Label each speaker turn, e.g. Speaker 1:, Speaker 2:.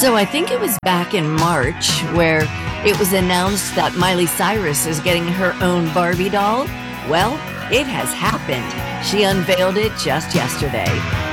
Speaker 1: So I think it was back in March where it was announced that Miley Cyrus is getting her own Barbie doll. Well, it has happened. She unveiled it just yesterday.